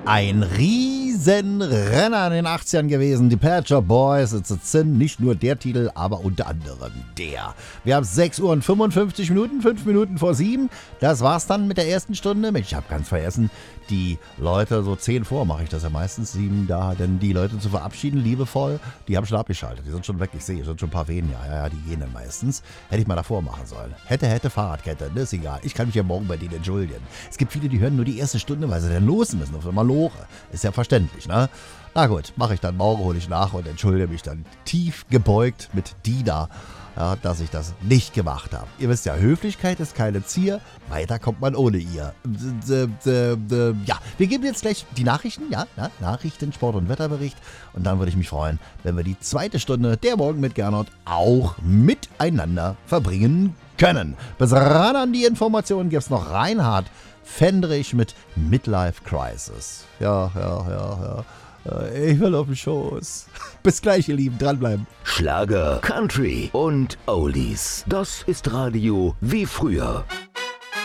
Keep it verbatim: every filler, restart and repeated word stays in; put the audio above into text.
Ein Riesenrenner in den achtzigern gewesen. Departure Boys, It's a Sin. Nicht nur der Titel, aber unter anderem der. Wir haben sechs Uhr und fünfundfünfzig Minuten, fünf Minuten vor sieben. Das war's dann mit der ersten Stunde. Mensch, ich habe ganz vergessen, die Leute, so zehn vor mache ich das ja meistens, sieben da, denn die Leute zu verabschieden, liebevoll, die haben schon abgeschaltet. Die sind schon weg, ich sehe, es sind schon ein paar weniger. Ja, ja, die gehen dann meistens. Hätte ich mal davor machen sollen. Hätte, hätte, Fahrradkette, das ist egal. Ich kann mich ja morgen bei denen entschuldigen. Es gibt viele, die hören nur die erste Stunde, weil sie dann los müssen, auf einmal Loche. Ist ja verständlich, ne? Na gut, mache ich dann morgen, hole ich nach und entschuldige mich dann tief gebeugt mit Dina, ja, dass ich das nicht gemacht habe. Ihr wisst ja, Höflichkeit ist keine Zier, weiter kommt man ohne ihr. Ja, wir geben jetzt gleich die Nachrichten, ja, ja, Nachrichten, Sport- und Wetterbericht und dann würde ich mich freuen, wenn wir die zweite Stunde der Morgen mit Gernot auch miteinander verbringen können. Bis ran an die Informationen gibt es noch Reinhard Fendrich mit Midlife Crisis. Ja, ja, ja, ja. Ich will auf den Schoß. Bis gleich, ihr Lieben. Dranbleiben. Schlager, Country und Oldies. Das ist Radio wie früher.